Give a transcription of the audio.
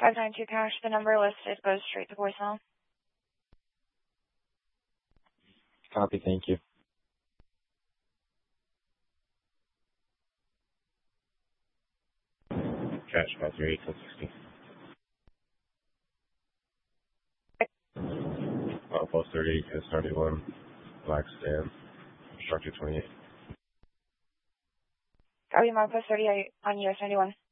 592 cash, the number listed goes straight to voicemail. Copy, thank you. Cash 538 Post 38, US 31, Black Stan, Structure 28. Copy, Post 38 on US 91.